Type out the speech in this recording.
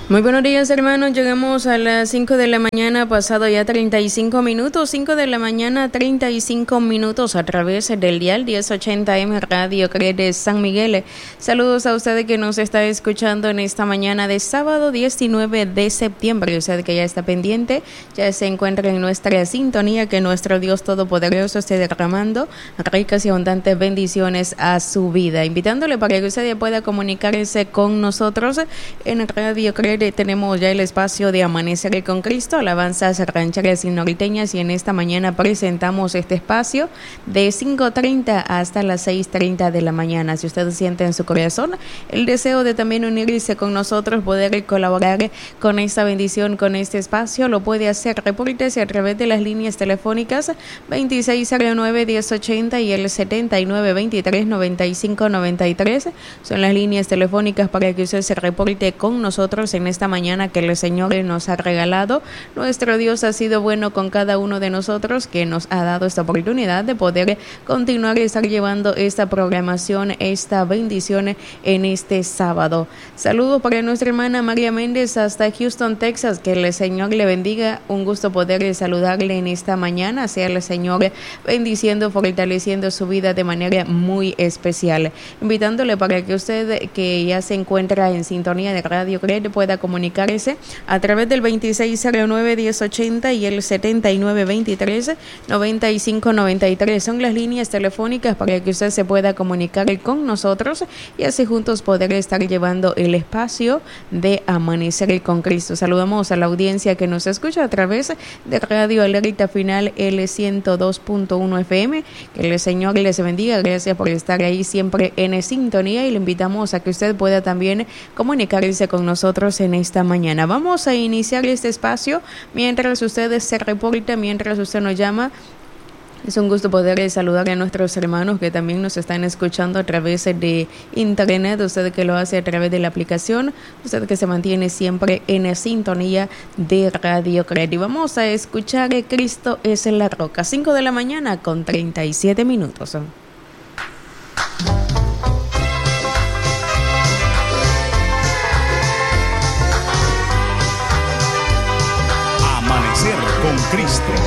Muy buenos días, hermanos. Llegamos a las 5 de la mañana, pasado ya 35 minutos. 5 de la mañana, 35 minutos a través del dial 1080M Radio Cred San Miguel. Saludos a usted que nos está escuchando en esta mañana de sábado 19 de septiembre. Usted que ya está pendiente, ya se encuentra en nuestra sintonía, que nuestro Dios Todopoderoso esté derramando ricas y abundantes bendiciones a su vida. Invitándole para que usted pueda comunicarse con nosotros en Radio Cred. Tenemos ya el espacio de Amanecer con Cristo, alabanzas rancheras y norteñas, y en esta mañana presentamos este espacio de 5:30 hasta las 6:30 de la mañana. Si usted siente en su corazón el deseo de también unirse con nosotros, poder colaborar con esta bendición, con este espacio, lo puede hacer. Repórtese a través de las líneas telefónicas 2609-1080 y el 7923-9593. Son las líneas telefónicas para que usted se reporte con nosotros en esta mañana que el Señor nos ha regalado. Nuestro Dios ha sido bueno con cada uno de nosotros, que nos ha dado esta oportunidad de poder continuar y estar llevando esta programación, esta bendición en este sábado. Saludo para nuestra hermana María Méndez hasta Houston, Texas. Que el Señor le bendiga. Un gusto poder saludarle en esta mañana. Sea el Señor bendiciendo, fortaleciendo su vida de manera muy especial. Invitándole para que usted, que ya se encuentra en sintonía de Radio Cred, pueda comunicarse a través del 2609-1080 y el 7923-9593. Son las líneas telefónicas para que usted se pueda comunicar con nosotros y así juntos poder estar llevando el espacio de Amanecer con Cristo. Saludamos a la audiencia que nos escucha a través de Radio Alerta Final L102.1 FM. Que el Señor les bendiga. Gracias por estar ahí siempre en sintonía, y le invitamos a que usted pueda también comunicarse con nosotros en esta mañana. Vamos a iniciar este espacio mientras ustedes se reportan, mientras usted nos llama. Es un gusto poder saludar a nuestros hermanos que también nos están escuchando a través de internet, usted que lo hace a través de la aplicación, usted que se mantiene siempre en sintonía de Radio Cred. Y vamos a escuchar Cristo es la roca. 5 de la mañana con 37 minutos. Amanecer con Cristo.